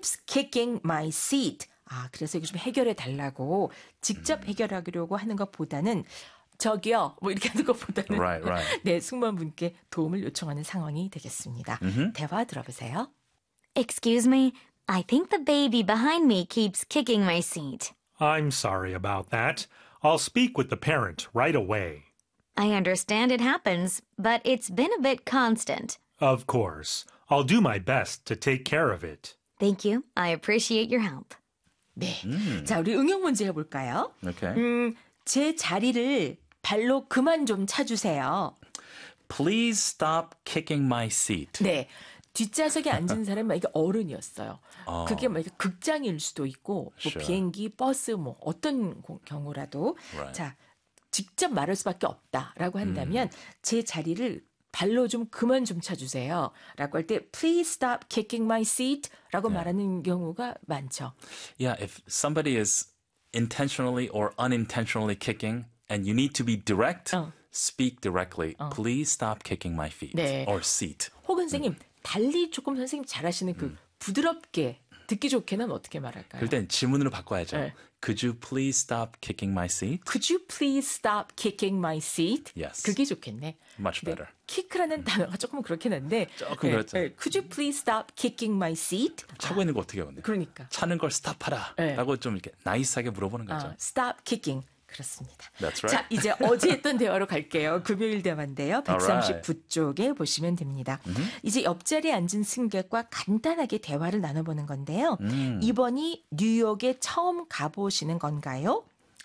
keeps kicking my seat. 그래서 이거 좀 해결해 달라고 직접 해결하려고 하는 것보다는 저기요, 뭐 이렇게 하는 것보다는 Right. 네, 승무원분께 도움을 요청하는 상황이 되겠습니다. 대화 들어보세요. Excuse me, I think the baby behind me keeps kicking my seat. I'm sorry about that. I'll speak with the parent right away. I understand it happens, but it's been a bit constant. Of course. I'll do my best to take care of it. Thank you. I appreciate your help. 네. 자, 우리 응용 문제 해볼까요? Okay. 제 자리를 발로 그만 좀 차주세요. Please stop kicking my seat. 네. 뒷좌석에 앉은 사람이 이게 어른이었어요. 그게 막 극장일 수도 있고, Sure. 뭐 비행기, 버스, 뭐 어떤 경우라도 Right. 자 직접 말할 수밖에 없다라고 한다면 제 자리를 발로 좀 그만 좀 차주세요. 라고 할 때 please stop kicking my seat 라고 말하는 경우가 많죠. Yeah, if somebody is intentionally or unintentionally kicking and you need to be direct, speak directly. Please stop kicking my feet 네. or seat. 혹은 선생님 달리 조금 선생님 잘하시는 그 부드럽게 듣기 좋게는 어떻게 말할까요? 그럴 땐 질문으로 바꿔야죠. 네. Could you please stop kicking my seat? Could you please stop kicking my seat? Yes. 그게 좋겠네. Much better. 키크라는 단어가 조금 그렇긴 한데. 조금 그렇죠. Could you please stop kicking my seat? 차고 있는 거 어떻게 해요? 그러니까. 차는 걸 스탑하라 네. 라고 좀 이렇게 나이스하게 물어보는 거죠. Stop kicking. 그렇습니다. That's right. 자, 이제 어제 했던 대화로 갈게요. 금요일 대화인데요. 139쪽에 보시면 됩니다. 이제 옆자리에 앉은 승객과 간단하게 대화를 나눠보는 건데요. 이번이 뉴욕에 처음 가보시는 건가요?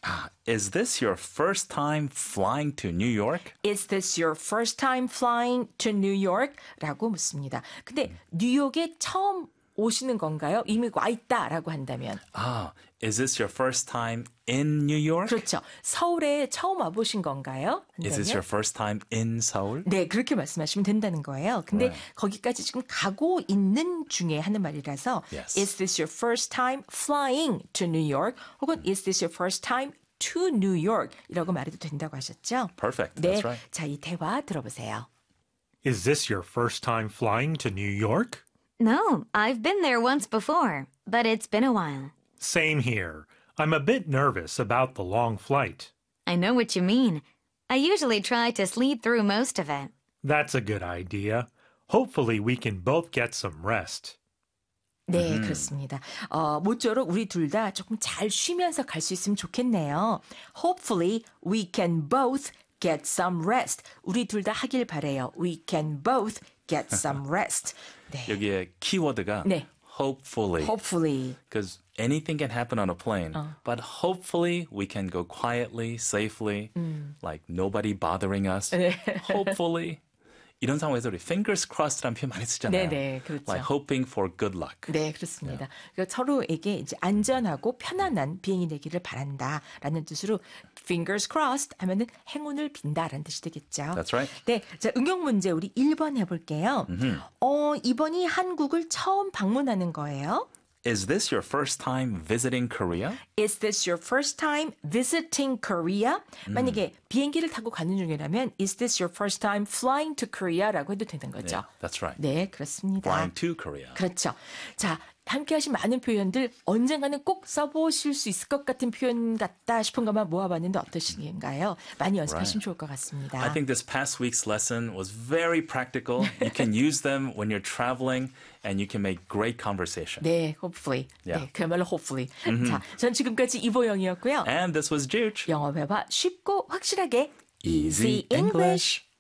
Is this your first time flying to New York? Is this your first time flying to New York? 라고 묻습니다. 근데 뉴욕에 처음 오시는 건가요? 이미 와 있다라고 한다면. Is this your first time in New York? 그렇죠. 서울에 처음 와보신 건가요? Is this your first time in Seoul? 네, 그렇게 말씀하시면 된다는 거예요. 근데 거기까지 지금 가고 있는 중에 하는 말이라서 Yes. Is this your first time flying to New York? 혹은 Is this your first time to New York? 이라고 말해도 된다고 하셨죠? Perfect. 네, That's right. 자, 이 대화 들어보세요. Is this your first time flying to New York? No, I've been there once before, but it's been a while. Same here. I'm a bit nervous about the long flight. I know what you mean. I usually try to sleep through most of it. That's a good idea. Hopefully we can both get some rest. 네, 그렇습니다. 모쪼록 우리 둘 다 조금 잘 쉬면서 갈 수 있으면 좋겠네요. Hopefully we can both get some rest. 우리 둘 다 하길 바래요. We can both get some rest. 네. 여기에 키워드가 네. hopefully. Hopefully. Because anything can happen on a plane. But hopefully we can go quietly, safely, like nobody bothering us. Hopefully. 이런 상황에서 우리 fingers crossed라는 표현 많이 쓰잖아요. 네, 그렇죠. Like hoping for good luck. 네, 그렇습니다. 그러니까 서로에게 이제 안전하고 편안한 비행이 되기를 바란다라는 뜻으로 fingers crossed 하면은 행운을 빈다라는 뜻이 되겠죠. That's right. 네, 자, 응용 문제 우리 1번 해볼게요. 이번이 한국을 처음 방문하는 거예요. Is this your first time visiting Korea? Is this your first time visiting Korea? 만약에 비행기를 타고 가는 중이라면 Is this your first time flying to Korea라고 해도 되는 거죠. Yeah, that's right. 네, 그렇습니다. Flying to Korea. 그렇죠. 자, 함께 하신 많은 표현들 언젠가는 꼭 써보실 수 있을 것 같은 표현 같다 싶은 것만 모아봤는데 어떠신가요? 많이 연습하시면 좋을 것 같습니다. I think this past week's lesson was very practical. You can use them when you're traveling and you can make great conversation. 네, hopefully. Yeah. 네, 그야말로 hopefully. 자, 전 지금까지 이보영이었고요. And this was Juge. 영어 회화 쉽고 확실하게 Easy English.